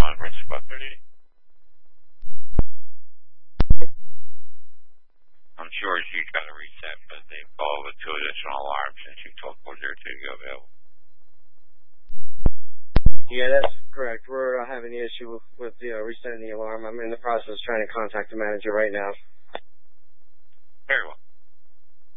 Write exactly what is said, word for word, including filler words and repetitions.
Conference about thirty. I'm sure she's got a reset, but they follow with two additional alarms since you told four zero two to go available. Yeah, that's correct. We're uh, having the issue with, with the uh, resetting the alarm. I'm in the process of trying to contact the manager right now.